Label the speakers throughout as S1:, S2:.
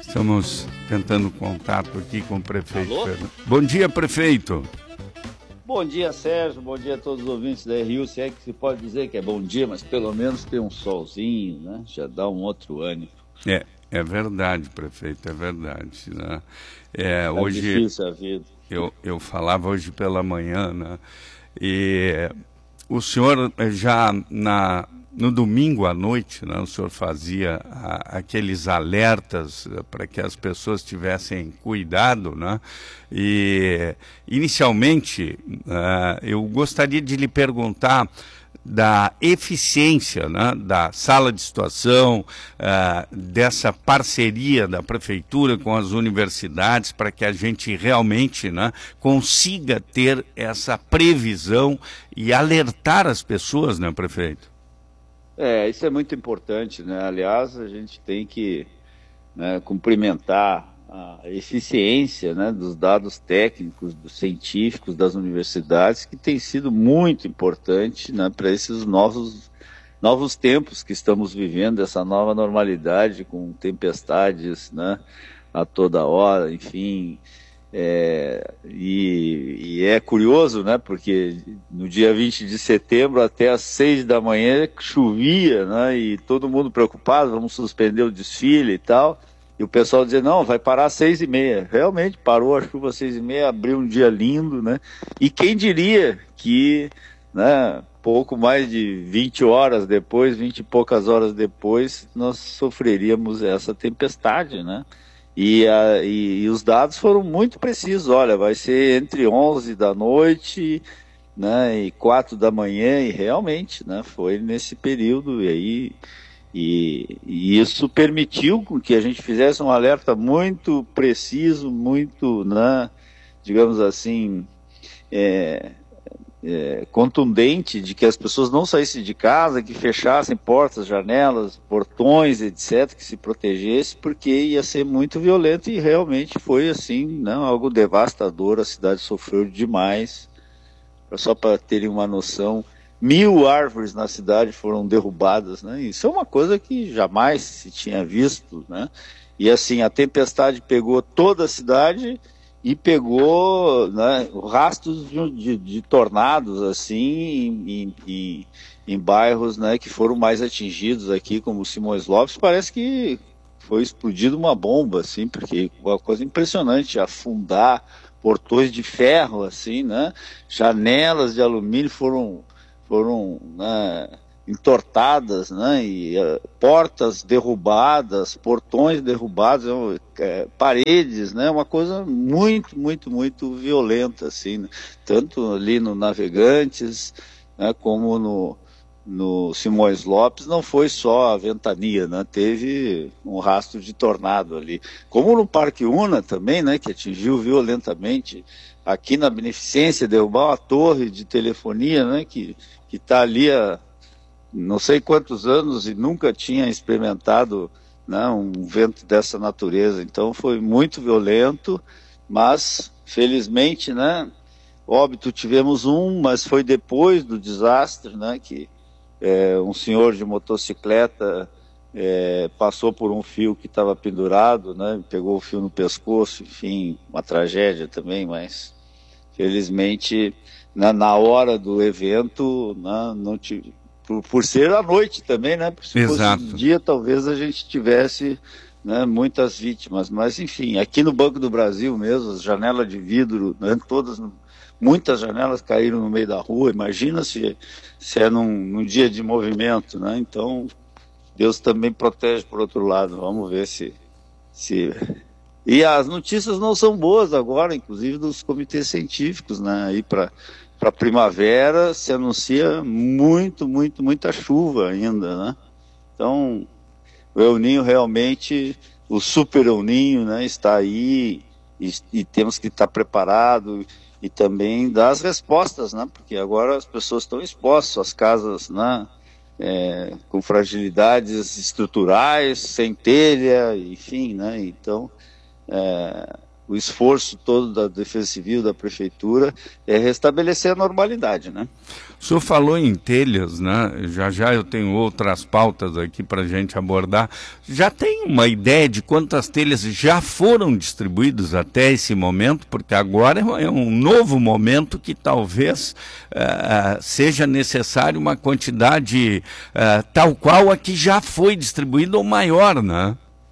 S1: Estamos tentando contato aqui com o prefeito.
S2: Alô?
S1: Bom dia, prefeito.
S2: Bom dia, Sérgio. Bom dia a todos os ouvintes da RU. Se é que se pode dizer que é bom dia, mas pelo menos tem um solzinho, né? Já dá um outro ânimo.
S1: É verdade, prefeito, é verdade. Né? Hoje,
S2: difícil a vida.
S1: Eu falava hoje pela manhã, né? E o senhor já no domingo à noite, né, o senhor fazia aqueles alertas para que as pessoas tivessem cuidado, né? E inicialmente eu gostaria de lhe perguntar da eficiência, né, da sala de situação, dessa parceria da prefeitura com as universidades, para que a gente realmente, né, consiga ter essa previsão e alertar as pessoas, né, prefeito?
S2: Isso é muito importante, né? Aliás, a gente tem que, né, cumprimentar a eficiência, né, dos dados técnicos, dos científicos, das universidades, que tem sido muito importante, né, para esses novos tempos que estamos vivendo, essa nova normalidade com tempestades, né, a toda hora, enfim. E é curioso, né, porque no dia 20 de setembro até às 6 da manhã chovia, né, e todo mundo preocupado, vamos suspender o desfile e tal, e o pessoal dizia, não, vai parar às 6h30, realmente parou a chuva às 6h30, abriu um dia lindo, né, e quem diria que, né, pouco mais de 20 horas depois, 20 e poucas horas depois, nós sofreríamos essa tempestade, né. E os dados foram muito precisos. Olha, vai ser entre 11 da noite, né, e 4 da manhã, e realmente, né, foi nesse período. E isso permitiu que a gente fizesse um alerta muito preciso, muito, né, digamos assim, contundente, de que as pessoas não saíssem de casa, que fechassem portas, janelas, portões, etc., que se protegessem, porque ia ser muito violento, e realmente foi assim, né, algo devastador. A cidade sofreu demais. Só para terem uma noção, 1.000 árvores na cidade foram derrubadas, né? Isso é uma coisa que jamais se tinha visto, né? E assim, a tempestade pegou toda a cidade e pegou, né, rastros de tornados, assim, em bairros, né, que foram mais atingidos aqui, como Simões Lopes. Parece que foi explodido uma bomba, assim, porque uma coisa impressionante, afundar portões de ferro, assim, né, janelas de alumínio foram né, entortadas, né, e portas derrubadas, portões derrubados, paredes, né, uma coisa muito, muito, muito violenta, assim, né, tanto ali no Navegantes, né, como no Simões Lopes. Não foi só a ventania, né, teve um rastro de tornado ali, como no Parque Una também, né, que atingiu violentamente. Aqui na Beneficência derrubou uma torre de telefonia, né, que está ali há não sei quantos anos e nunca tinha experimentado, né, um vento dessa natureza. Então foi muito violento, mas felizmente, né, óbito tivemos mas foi depois do desastre, né, que um senhor de motocicleta passou por um fio que estava pendurado, né, pegou o fio no pescoço, enfim, uma tragédia também, mas felizmente na hora do evento, né, não tive. Por ser à noite também, né? Porque se
S1: Exato.
S2: fosse de dia, talvez a gente tivesse, né, muitas vítimas. Mas, enfim, aqui no Banco do Brasil mesmo, as janelas de vidro, né, muitas janelas caíram no meio da rua. Imagina se é num dia de movimento, né? Então, Deus também protege por outro lado. Vamos ver se... E as notícias não são boas agora, inclusive dos comitês científicos, né? Aí para primavera se anuncia muita chuva ainda, né? Então, o El Niño realmente, o super El Niño, né, está aí, e temos que estar preparados e também dar as respostas, né? Porque agora as pessoas estão expostas, suas casas, né, com fragilidades estruturais, sem telha, enfim, né? Então, o esforço todo da Defesa Civil, da Prefeitura, é restabelecer a normalidade, né?
S1: O senhor falou em telhas, né? Já eu tenho outras pautas aqui para a gente abordar. Já tem uma ideia de quantas telhas já foram distribuídas até esse momento? Porque agora é um novo momento que talvez seja necessário uma quantidade tal qual a que já foi distribuída ou maior, né?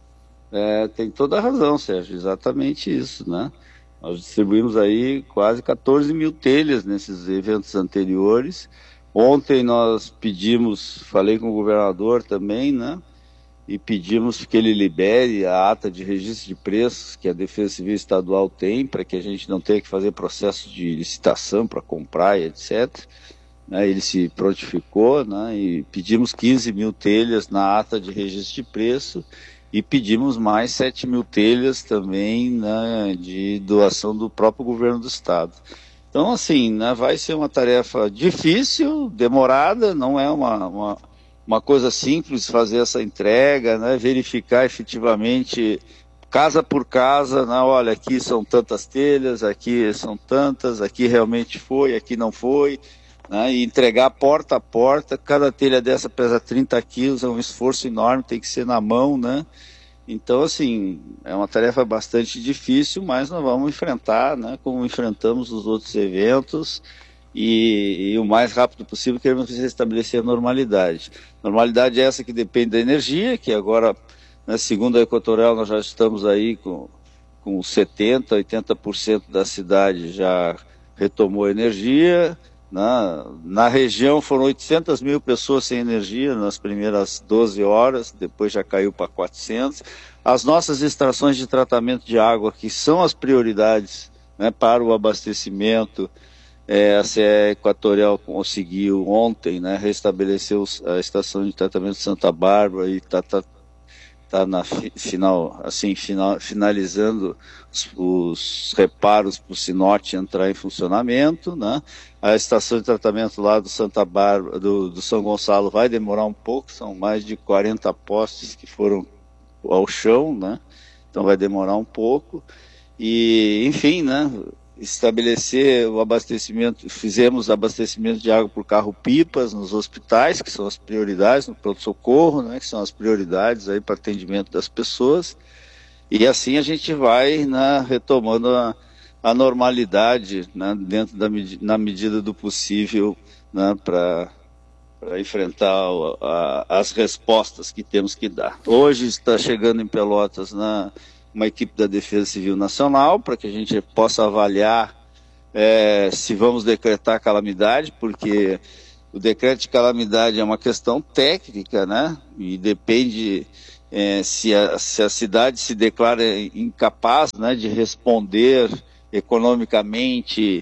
S2: Tem toda a razão, Sérgio, exatamente isso, né? Nós distribuímos aí quase 14 mil telhas nesses eventos anteriores. Ontem nós pedimos, falei com o governador também, né? E pedimos que ele libere a ata de registro de preços que a Defesa Civil Estadual tem, para que a gente não tenha que fazer processo de licitação para comprar e etc. Né? Ele se prontificou, né? E pedimos 15 mil telhas na ata de registro de preço. E pedimos mais 7 mil telhas também, né, de doação do próprio governo do estado. Então, assim, né, vai ser uma tarefa difícil, demorada, não é uma coisa simples fazer essa entrega, né, verificar efetivamente, casa por casa, né, olha, aqui são tantas telhas, aqui são tantas, aqui realmente foi, aqui não foi, né, e entregar porta a porta. Cada telha dessa pesa 30 quilos, é um esforço enorme, tem que ser na mão, né? Então, assim, é uma tarefa bastante difícil, mas nós vamos enfrentar, né, como enfrentamos os outros eventos, e o mais rápido possível queremos restabelecer a normalidade. Normalidade essa que depende da energia, que agora, né, segundo a Equatorial, nós já estamos aí com 70%, 80% da cidade já retomou energia. Na região foram 800 mil pessoas sem energia nas primeiras 12 horas, depois já caiu para 400. As nossas estações de tratamento de água, que são as prioridades, né, para o abastecimento, a CE Equatorial conseguiu ontem, né, restabelecer a estação de tratamento de Santa Bárbara e está finalizando os reparos para o Sinote entrar em funcionamento, né? A estação de tratamento lá do Santa Bárbara, do São Gonçalo, vai demorar um pouco, são mais de 40 postes que foram ao chão, né? Então vai demorar um pouco. E, enfim, né, estabelecer o abastecimento, fizemos abastecimento de água por carro-pipas nos hospitais, que são as prioridades, no pronto-socorro, né, que são as prioridades aí para atendimento das pessoas, e assim a gente vai, né, retomando a normalidade, né, dentro na medida do possível, né, para enfrentar as respostas que temos que dar. Hoje está chegando em Pelotas, né, uma equipe da Defesa Civil Nacional, para que a gente possa avaliar se vamos decretar calamidade, porque o decreto de calamidade é uma questão técnica, né? E depende se a cidade se declara incapaz, né, de responder economicamente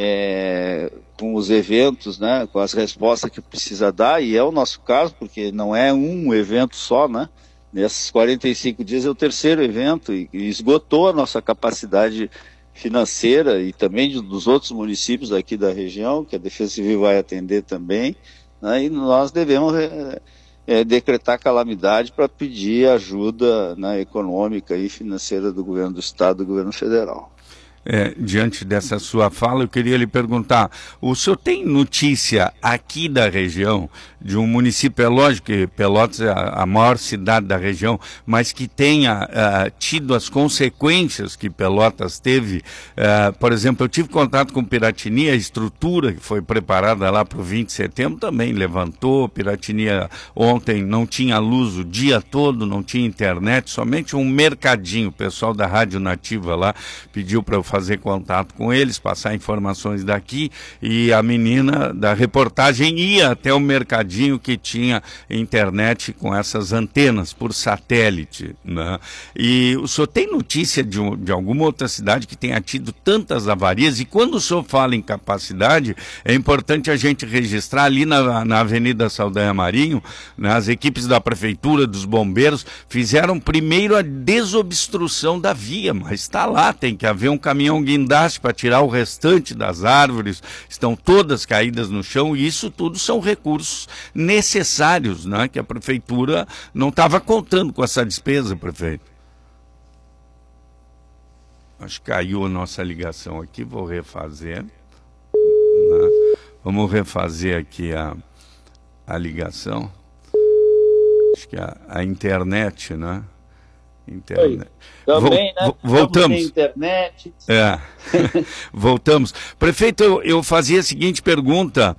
S2: com os eventos, né, com as respostas que precisa dar, e é o nosso caso, porque não é um evento só, né? Nesses 45 dias é o terceiro evento e esgotou a nossa capacidade financeira e também dos outros municípios aqui da região, que a Defesa Civil vai atender também, né, e nós devemos decretar calamidade para pedir ajuda, né, econômica e financeira do governo do estado e do governo federal.
S1: Diante dessa sua fala, eu queria lhe perguntar, o senhor tem notícia aqui da região, de um município, é lógico que Pelotas é a maior cidade da região, mas que tenha tido as consequências que Pelotas teve? Por exemplo, eu tive contato com Piratini, a estrutura que foi preparada lá para o 20 de setembro também levantou. Piratini ontem não tinha luz o dia todo, não tinha internet, somente um mercadinho. O pessoal da Rádio Nativa lá pediu para eu fazer contato com eles, passar informações daqui, e a menina da reportagem ia até o mercadinho que tinha internet com essas antenas por satélite, né? E o senhor tem notícia de alguma outra cidade que tenha tido tantas avarias? E quando o senhor fala em capacidade, é importante a gente registrar ali na Avenida Saldanha Marinho, né, as equipes da prefeitura, dos bombeiros, fizeram primeiro a desobstrução da via, mas está lá, tem que haver um caminhão guindaste para tirar o restante das árvores, estão todas caídas no chão, e isso tudo são recursos necessários, né, que a prefeitura não estava contando com essa despesa, prefeito. Acho que caiu a nossa ligação aqui, vou refazer. Né? Vamos refazer aqui a ligação. Acho que a internet, né? Internet.
S2: Também, né?
S1: Voltamos.
S2: Internet.
S1: Voltamos. Prefeito, eu fazia a seguinte pergunta.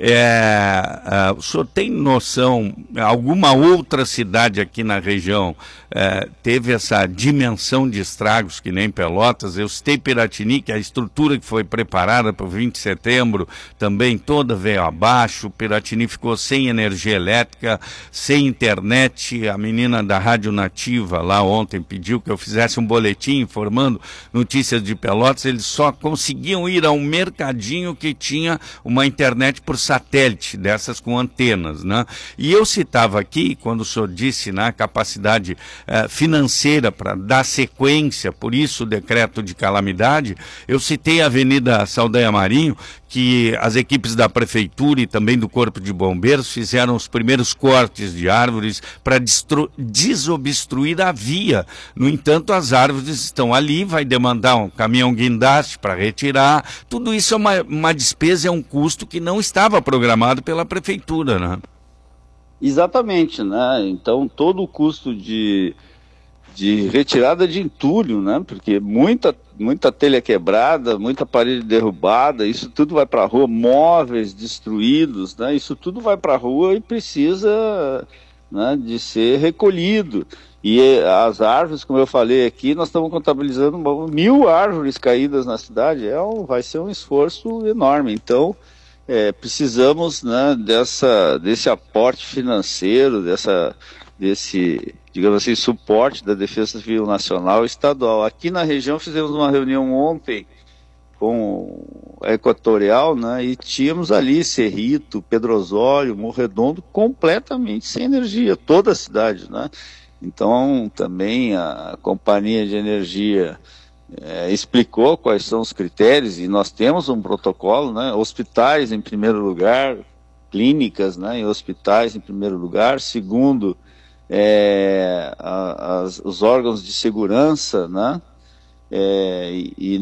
S1: O senhor tem noção, alguma outra cidade aqui na região teve essa dimensão de estragos que nem Pelotas? Eu citei Piratini, que a estrutura que foi preparada para o 20 de setembro também toda veio abaixo. Piratini ficou sem energia elétrica, sem internet. A menina da Rádio Nativa lá ontem pediu que eu fizesse um boletim informando notícias de Pelotas. Eles só conseguiam ir a um mercadinho que tinha uma internet por satélite, dessas com antenas, né? E eu citava aqui, quando o senhor disse na capacidade financeira para dar sequência, por isso o decreto de calamidade, eu citei a Avenida Saldanha Marinho, que as equipes da Prefeitura e também do Corpo de Bombeiros fizeram os primeiros cortes de árvores para desobstruir a via. No entanto, as árvores estão ali, vai demandar um caminhão guindaste para retirar. Tudo isso é uma despesa, é um custo que não estava programado pela Prefeitura, né?
S2: Exatamente, né? Então, todo o custo de retirada de entulho, né? Porque muita telha quebrada, muita parede derrubada, isso tudo vai para a rua, móveis destruídos, né? Isso tudo vai para a rua e precisa, né, de ser recolhido. E as árvores, como eu falei aqui, nós estamos contabilizando 1.000 árvores caídas na cidade, vai ser um esforço enorme. Então, precisamos, né, desse aporte financeiro, desse, digamos assim, suporte da Defesa Civil Nacional e Estadual. Aqui na região fizemos uma reunião ontem com a Equatorial, né, e tínhamos ali Cerrito, Pedro Osório, Morro Redondo completamente sem energia, toda a cidade, né? Então também a Companhia de Energia explicou quais são os critérios e nós temos um protocolo, né? Hospitais em primeiro lugar, clínicas, né, em hospitais em primeiro lugar. Segundo, os órgãos de segurança, né, e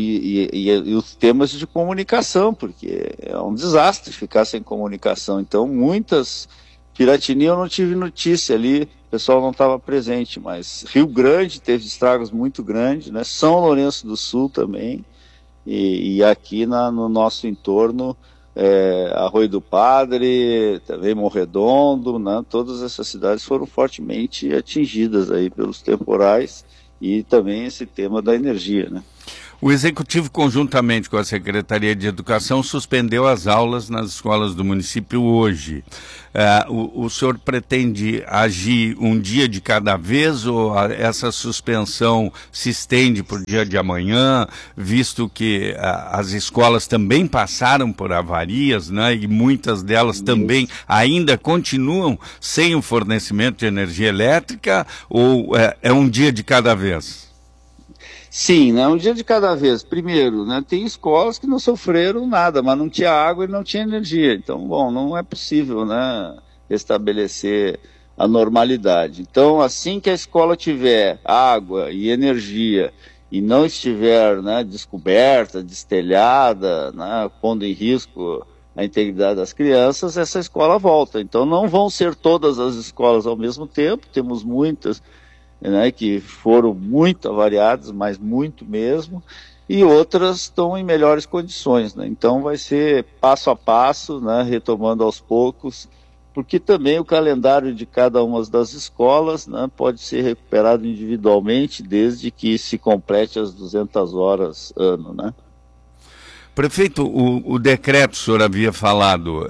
S2: os temas de comunicação, porque é um desastre ficar sem comunicação. Então, Piratini eu não tive notícia ali, o pessoal não estava presente, mas Rio Grande teve estragos muito grandes, né, São Lourenço do Sul também, e aqui no nosso entorno, Arroio do Padre, também Morro Redondo, né? Todas essas cidades foram fortemente atingidas aí pelos temporais e também esse tema da energia, né?
S1: O Executivo, conjuntamente com a Secretaria de Educação, suspendeu as aulas nas escolas do município hoje. O senhor pretende agir um dia de cada vez ou essa suspensão se estende para o dia de amanhã, visto que as escolas também passaram por avarias, né, e muitas delas também ainda continuam sem o fornecimento de energia elétrica, ou é um dia de cada vez?
S2: Sim, né, um dia de cada vez. Primeiro, né, tem escolas que não sofreram nada, mas não tinha água e não tinha energia. Então, bom, não é possível, né, restabelecer a normalidade. Então, assim que a escola tiver água e energia e não estiver, né, descoberta, destelhada, né, pondo em risco a integridade das crianças, essa escola volta. Então, não vão ser todas as escolas ao mesmo tempo, temos muitas, né, que foram muito avariadas, mas muito mesmo, e outras estão em melhores condições, né? Então vai ser passo a passo, né, retomando aos poucos, porque também o calendário de cada uma das escolas, né, pode ser recuperado individualmente, desde que se complete as 200 horas ano, né?
S1: Prefeito, o decreto, o senhor havia falado,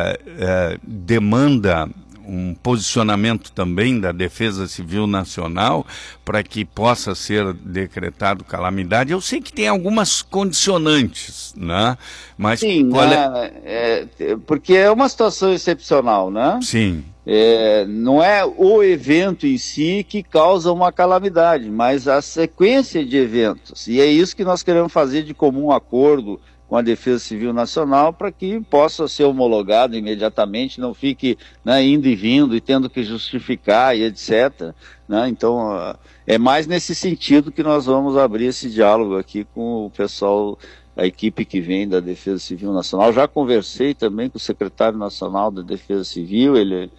S1: demanda um posicionamento também da Defesa Civil Nacional para que possa ser decretado calamidade. Eu sei que tem algumas condicionantes, né? Mas
S2: sim, porque é uma situação excepcional, né?
S1: Sim.
S2: Não é o evento em si que causa uma calamidade, mas a sequência de eventos. E é isso que nós queremos fazer de comum acordo com a Defesa Civil Nacional para que possa ser homologado imediatamente, não fique, né, indo e vindo e tendo que justificar e etc. Né? Então, é mais nesse sentido que nós vamos abrir esse diálogo aqui com o pessoal, a equipe que vem da Defesa Civil Nacional. Já conversei também com o secretário nacional da Defesa Civil,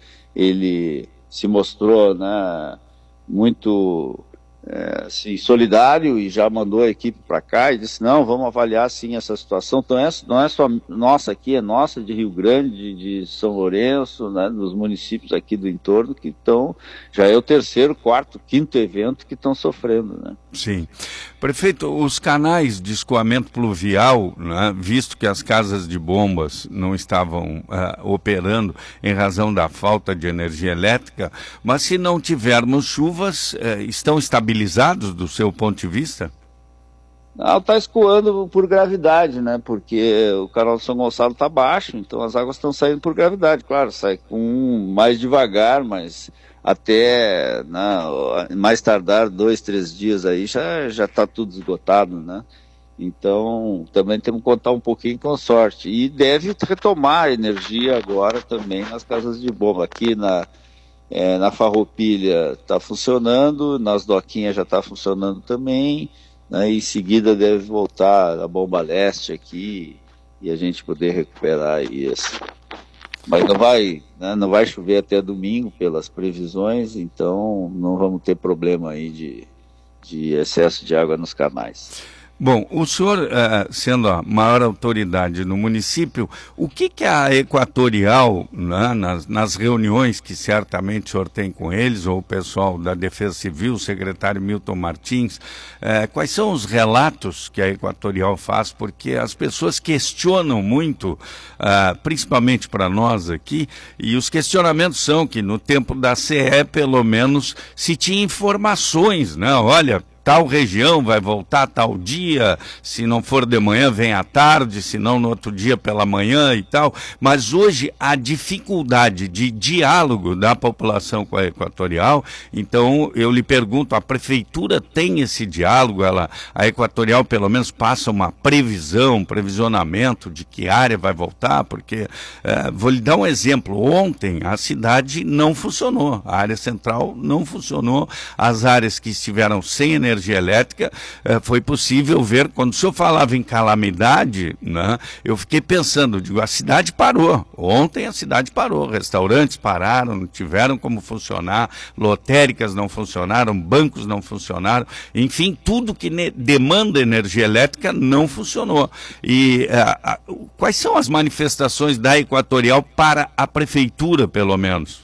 S2: ele se mostrou, né, muito assim, solidário e já mandou a equipe para cá e disse, não, vamos avaliar sim essa situação. Então não é só nossa aqui, é nossa de Rio Grande, de São Lourenço, né, dos municípios aqui do entorno que estão, já é o terceiro, quarto, quinto evento que estão sofrendo, né?
S1: Sim. Prefeito, os canais de escoamento pluvial, né, visto que as casas de bombas não estavam operando em razão da falta de energia elétrica, mas se não tivermos chuvas, estão estabilizados do seu ponto de vista?
S2: Não, está escoando por gravidade, né? Porque o canal de São Gonçalo está baixo, então as águas estão saindo por gravidade. Claro, sai com mais devagar, mas até, né, mais tardar 2, 3 dias aí já está tudo esgotado, né? Então também temos que contar um pouquinho com sorte. E deve retomar a energia agora também nas casas de bomba. Aqui na Farroupilha está funcionando, nas Doquinhas já está funcionando também. Né, em seguida deve voltar a bomba leste aqui e a gente poder recuperar isso. Mas não vai chover até domingo pelas previsões, então não vamos ter problema aí de excesso de água nos canais.
S1: Bom, o senhor, sendo a maior autoridade no município, o que a Equatorial, né, nas reuniões que certamente o senhor tem com eles, ou o pessoal da Defesa Civil, o secretário Milton Martins, quais são os relatos que a Equatorial faz? Porque as pessoas questionam muito, principalmente para nós aqui, e os questionamentos são que no tempo da CE, pelo menos, se tinha informações, né? Olha, tal região vai voltar tal dia, se não for de manhã vem à tarde, se não no outro dia pela manhã e tal. Mas hoje a dificuldade de diálogo da população com a Equatorial, então eu lhe pergunto, a prefeitura tem esse diálogo? A Equatorial pelo menos passa uma previsão, um previsionamento de que área vai voltar? Porque, vou lhe dar um exemplo, ontem a cidade não funcionou, a área central não funcionou, as áreas que estiveram sem energia elétrica, foi possível ver, quando o senhor falava em calamidade, né, eu fiquei pensando, digo, a cidade parou, ontem a cidade parou, restaurantes pararam, não tiveram como funcionar, lotéricas não funcionaram, bancos não funcionaram, enfim, tudo que demanda energia elétrica não funcionou. E quais são as manifestações da Equatorial para a prefeitura, pelo menos?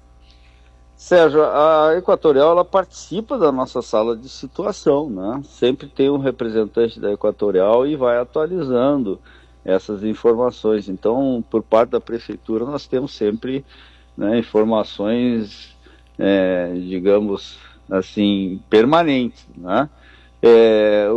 S2: Sérgio, a Equatorial ela participa da nossa sala de situação, né? Sempre tem um representante da Equatorial e vai atualizando essas informações. Então, por parte da prefeitura, nós temos sempre, né, informações, digamos assim, permanentes, né?